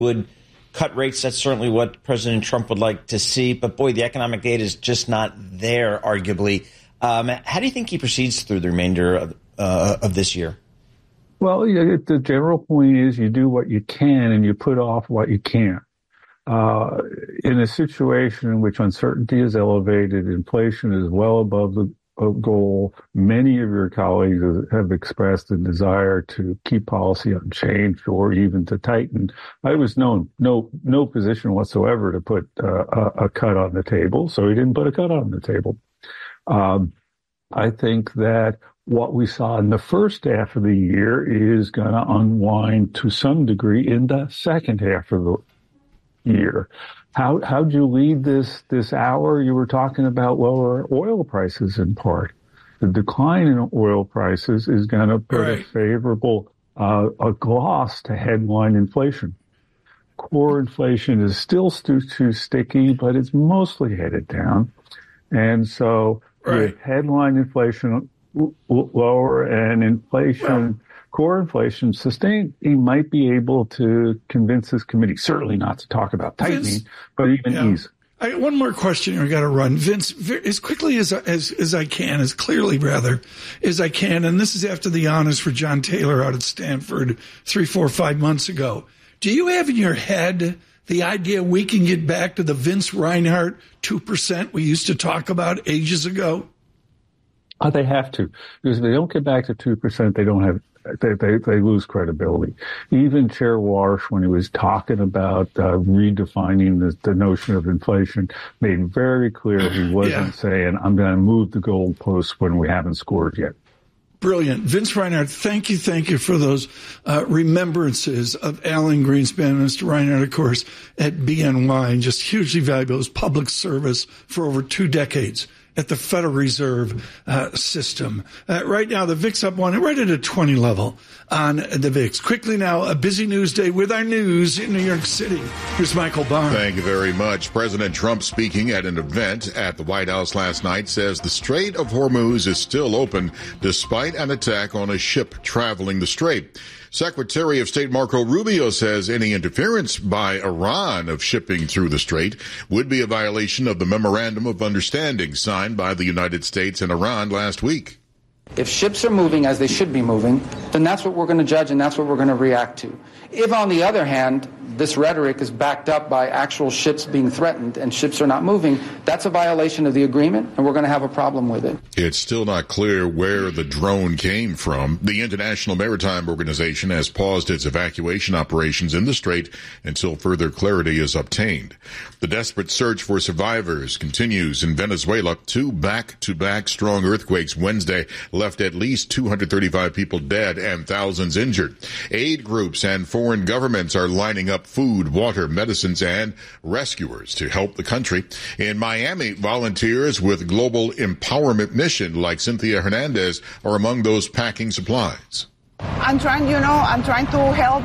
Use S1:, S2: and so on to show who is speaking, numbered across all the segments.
S1: would cut rates. That's certainly what President Trump would like to see. But, boy, the economic data is just not there, arguably. How do you think he proceeds through the remainder of this year?
S2: Well, the general point is you do what you can and you put off what you can't. In a situation in which uncertainty is elevated, inflation is well above the goal, many of your colleagues have expressed a desire to keep policy unchanged or even to tighten. I was no position whatsoever to put a cut on the table, so he didn't put a cut on the table. I think that what we saw in the first half of the year is going to unwind to some degree in the second half of the year. How'd you lead this hour? You were talking about lower oil prices in part. The decline in oil prices is going to put a favorable a gloss to headline inflation. Core inflation is still too sticky, but it's mostly headed down. And so with headline inflation lower and inflation, core inflation sustained, he might be able to convince his committee, certainly not to talk about tightening, Vince, but even ease.
S3: One more question I got to run. Vince, as quickly as I can, as clearly rather as I can, and this is after the honors for John Taylor out at Stanford 3, 4, 5 months ago. Do you have in your head the idea we can get back to the Vince Reinhart 2% we used to talk about ages ago?
S2: They have to, because if they don't get back to 2%, they don't have. They lose credibility. Even Chair Warsh, when he was talking about redefining the notion of inflation, made very clear he wasn't saying, I'm going to move the goalposts when we haven't scored yet.
S3: Brilliant. Vince Reinhart, thank you for those remembrances of Alan Greenspan. Mr. Reinhart, of course, at BNY, and just hugely valuable. His public service for over 2 decades at the Federal Reserve system. Right now, the VIX up one, right at a 20 level on the VIX. Quickly now, a busy news day with our news in New York City. Here's Michael Barr.
S4: Thank you very much. President Trump, speaking at an event at the White House last night, says the Strait of Hormuz is still open despite an attack on a ship traveling the strait. Secretary of State Marco Rubio says any interference by Iran of shipping through the strait would be a violation of the Memorandum of Understanding signed by the United States and Iran last week.
S5: If ships are moving as they should be moving, then that's what we're going to judge and that's what we're going to react to. If, on the other hand, this rhetoric is backed up by actual ships being threatened and ships are not moving, that's a violation of the agreement, and we're going to have a problem with it.
S4: It's still not clear where the drone came from. The International Maritime Organization has paused its evacuation operations in the strait until further clarity is obtained. The desperate search for survivors continues in Venezuela. 2 back-to-back strong earthquakes Wednesday left at least 235 people dead and thousands injured. Aid groups and foreign governments are lining up food, water, medicines, and rescuers to help the country. In Miami, volunteers with Global Empowerment Mission like Cynthia Hernandez are among those packing supplies.
S6: I'm trying to help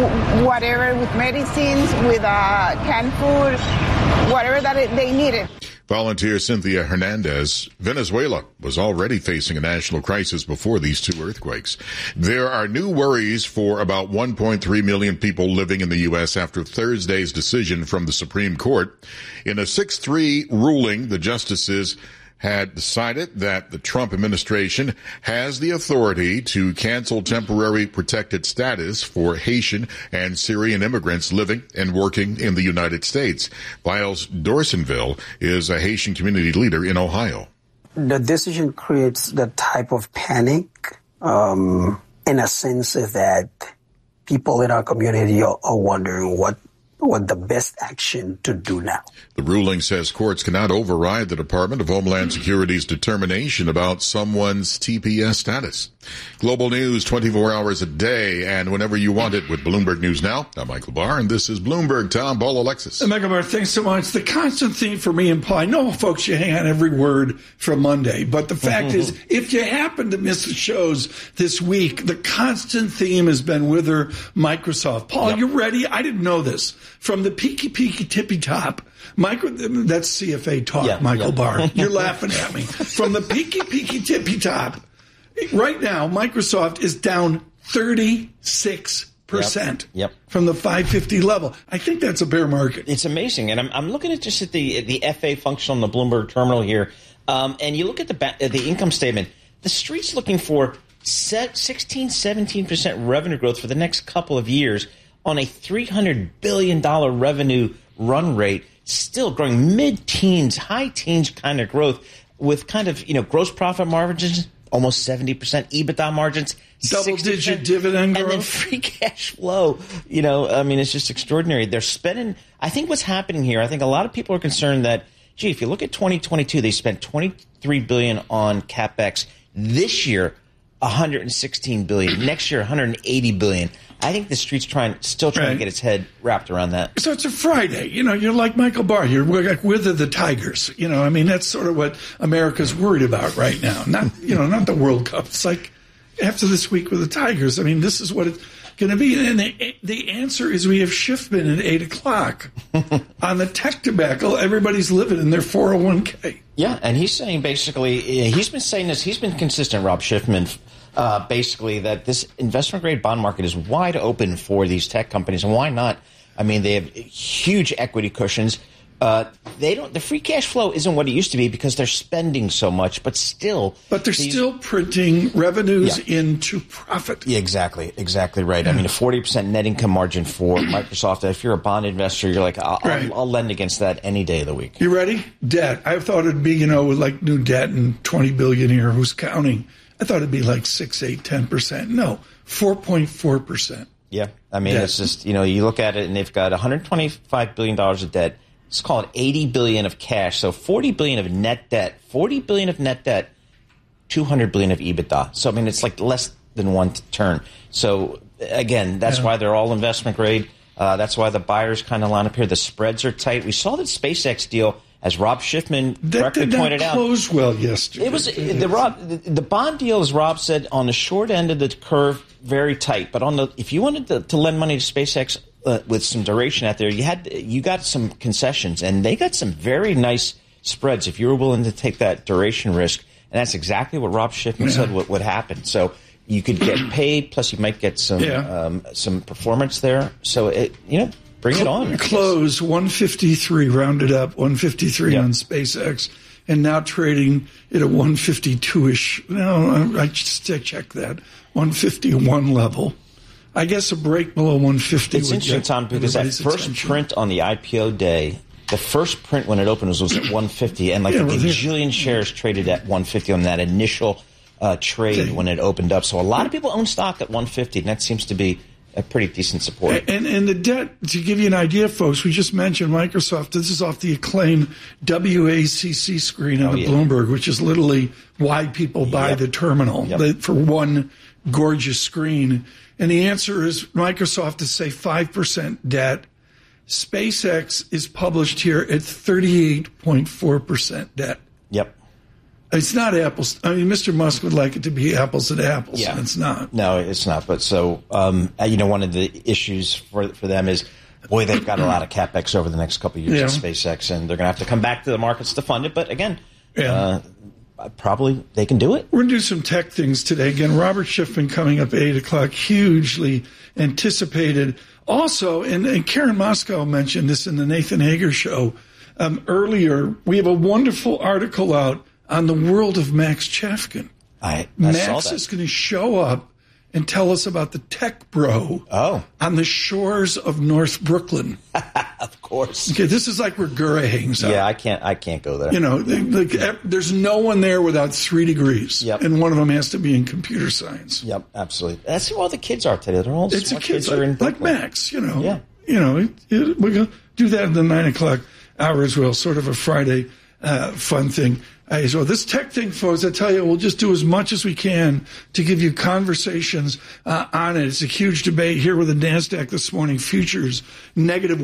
S6: whatever with medicines, with canned food, whatever that they needed.
S4: Volunteer Cynthia Hernandez. Venezuela was already facing a national crisis before these 2 earthquakes. There are new worries for about 1.3 million people living in the U.S. after Thursday's decision from the Supreme Court. In a 6-3 ruling, the justices had decided that the Trump administration has the authority to cancel temporary protected status for Haitian and Syrian immigrants living and working in the United States. Miles Dorsonville is a Haitian community leader in Ohio.
S7: The decision creates the type of panic, in a sense that people in our community are wondering what the best action to do now.
S4: The ruling says courts cannot override the Department of Homeland Security's determination about someone's TPS status. Global news 24 hours a day and whenever you want it with Bloomberg News Now. I'm Michael Barr, and this is Bloomberg. Tom Ball, Alexis.
S3: Michael Barr, thanks so much. The constant theme for me and Paul, I know, folks, you hang on every word from Monday, but the fact is, if you happen to miss the shows this week, the constant theme has been with her, Microsoft. Paul, you ready? I didn't know this. From the peaky tippy top, that's CFA talk, Michael Barr. You're laughing at me. From the peaky tippy top, right now, Microsoft is down 36%.
S1: Yep.
S3: From the 550 level. I think that's a bear market.
S1: It's amazing. And I'm looking at just at the FA function on the Bloomberg terminal here. And you look at the income statement. The street's looking for 16, 17% revenue growth for the next couple of years on a $300 billion revenue run rate, still growing mid-teens, high teens kind of growth with kind of, gross profit margins, almost 70%, EBITDA margins,
S3: double-digit dividend growth.
S1: And then free cash flow. It's just extraordinary. They're spending – I think what's happening here, I think a lot of people are concerned that, gee, if you look at 2022, they spent $23 billion on CapEx. This year, $116 billion. Next year, $180 billion. I think the street's still trying to get its head wrapped around that.
S3: So it's a Friday. You're like Michael Barr. You're like with the Tigers. That's sort of what America's worried about right now. Not the World Cup. It's like after this week with the Tigers. This is what it's going to be. And the answer is we have Schiffman at 8 o'clock on the tech debacle. Everybody's living in their 401k.
S1: Yeah, and he's saying basically, he's been saying this. He's been consistent, Rob Schiffman. Basically, that this investment-grade bond market is wide open for these tech companies, and why not? They have huge equity cushions. The free cash flow isn't what it used to be because they're spending so much, but still.
S3: But they're still printing revenues into profit.
S1: Yeah, exactly right. A 40% net income margin for Microsoft. If you're a bond investor, you're like, I'll lend against that any day of the week.
S3: You ready? Debt. I thought it'd be, with like new debt and 20 billion here. Who's counting? I thought it'd be like 6, 8, 10%. No, 4.4%.
S1: Yeah. It's just, you look at it and they've got $125 billion of debt. Let's call it $80 billion of cash. So $40 billion of net debt. $40 billion of net debt, $200 billion of EBITDA. So, it's like less than one turn. So, again, that's why they're all investment grade. That's why the buyers kind of line up here. The spreads are tight. We saw the SpaceX deal. As Rob Schiffman correctly pointed out,
S3: that closed well yesterday.
S1: It was the bond deal, as Rob said, on the short end of the curve, very tight. But if you wanted to lend money to SpaceX with some duration out there, you got some concessions, and they got some very nice spreads if you were willing to take that duration risk. And that's exactly what Rob Schiffman said would happen. So you could get paid, plus you might get some performance there. So bring it on.
S3: Close 153, rounded up 153 on SpaceX, and now trading at a 152-ish. No, I just checked that 151 level. I guess a break below 150.
S1: It's interesting, Tom, because that first print on the IPO day, the first print when it opened was at 150, and a gajillion shares traded at 150 on that initial trade when it opened up. So a lot of people own stock at 150, and that seems to be a pretty decent support.
S3: And the debt, to give you an idea, folks, we just mentioned Microsoft. This is off the acclaimed WACC screen on the Bloomberg, which is literally why people buy the terminal for one gorgeous screen. And the answer is Microsoft is, say, 5% debt. SpaceX is published here at 38.4% debt.
S1: Yep.
S3: It's not apples. Mr. Musk would like it to be apples and apples, and it's not.
S1: No, it's not. But so, one of the issues for them is, boy, they've got a lot of CapEx over the next couple of years at SpaceX, and they're going to have to come back to the markets to fund it. But again, probably they can do it.
S3: We're going to do some tech things today. Again, Robert Schiffman coming up at 8 o'clock, hugely anticipated. Also, and Karen Moscow mentioned this in the Nathan Hager show earlier, we have a wonderful article out on the world of Max Chafkin. Max is going to show up and tell us about the tech bro on the shores of North Brooklyn.
S1: Of course.
S3: Okay, this is like where Gura hangs out.
S1: Yeah, I can't go there.
S3: There's no one there without 3 degrees.
S1: Yep.
S3: And one of them has to be in computer science.
S1: Yep, absolutely. That's who all the kids are today. They're all smart kids are in
S3: like Max,
S1: Yeah.
S3: We're going to do that in the 9 o'clock hour as well, sort of a Friday fun thing. So this tech thing, folks, I tell you, we'll just do as much as we can to give you conversations on it. It's a huge debate here with the NASDAQ this morning. Futures negative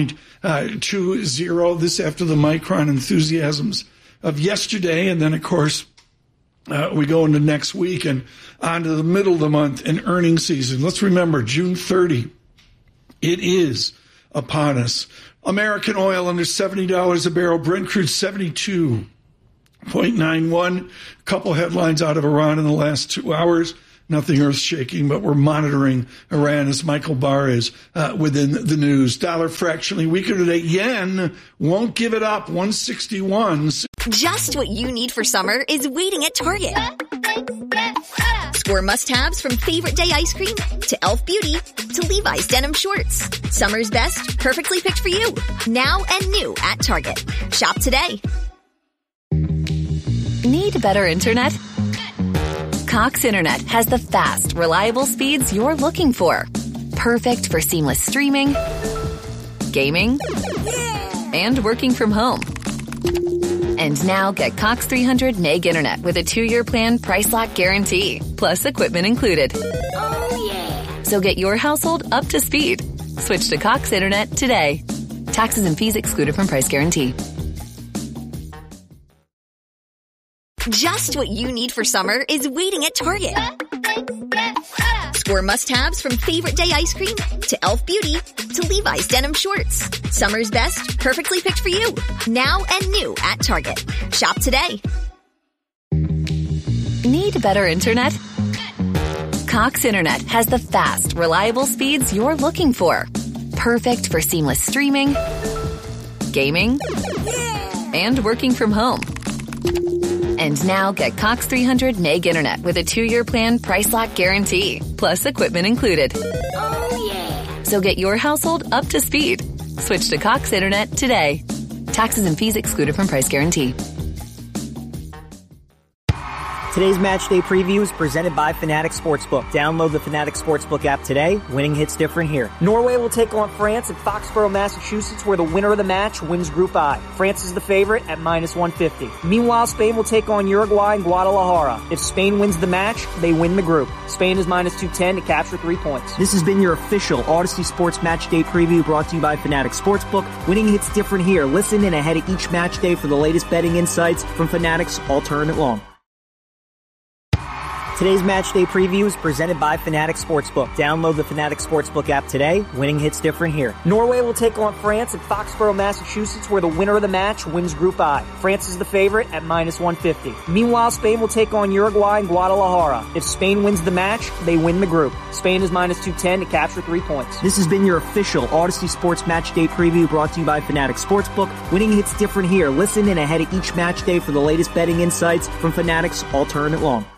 S3: 1.20. This after the Micron enthusiasms of yesterday. And then, of course, we go into next week and on to the middle of the month in earnings season. Let's remember, June 30, it is upon us. American oil under $70 a barrel. Brent crude 72.91. A couple headlines out of Iran in the last 2 hours. nothing earth-shaking, but we're monitoring Iran as Michael Barr is within the news. Dollar fractionally weaker today. Yen won't give it up. 161.
S8: Just what you need for summer is waiting at Target. Score must-haves from favorite day ice cream to Elf Beauty to Levi's denim shorts. Summer's best, perfectly picked for you. Now and new at Target. Shop today.
S9: Need better internet? Cox Internet has the fast, reliable speeds you're looking for. Perfect for seamless streaming, gaming, and working from home. And now get Cox 300 meg internet with a 2-year plan price lock guarantee, plus equipment included. Oh yeah! So get your household up to speed. Switch to Cox Internet today. Taxes and fees excluded from price guarantee.
S8: Just what you need for summer is waiting at Target. Score must-haves from favorite day ice cream to Elf Beauty to Levi's denim shorts. Summer's best, perfectly picked for you. Now and new at Target. Shop today.
S9: Need better internet? Cox Internet has the fast, reliable speeds you're looking for. Perfect for seamless streaming, gaming, and working from home. And now get Cox 300 meg internet with a 2-year plan price lock guarantee, plus equipment included. Oh yeah! So get your household up to speed. Switch to Cox Internet today. Taxes and fees excluded from price guarantee.
S10: Today's match day preview is presented by Fanatics Sportsbook. Download the Fanatics Sportsbook app today. Winning hits different here. Norway will take on France at Foxborough, Massachusetts, where the winner of the match wins Group I. France is the favorite at minus 150. Meanwhile, Spain will take on Uruguay in Guadalajara. If Spain wins the match, they win the group. Spain is minus 210 to capture 3 points. This has been your official Odyssey Sports Match Day preview brought to you by Fanatics Sportsbook. Winning hits different here. Listen in ahead of each match day for the latest betting insights from Fanatics all tournament long. Today's match day preview is presented by Fanatics Sportsbook. Download the Fanatics Sportsbook app today. Winning hits different here. Norway will take on France at Foxborough, Massachusetts, where the winner of the match wins Group I. France is the favorite at minus 150. Meanwhile, Spain will take on Uruguay in Guadalajara. If Spain wins the match, they win the group. Spain is minus 210 to capture 3 points. This has been your official Odyssey Sports Match Day preview brought to you by Fanatics Sportsbook. Winning hits different here. Listen in ahead of each match day for the latest betting insights from Fanatics all tournament long.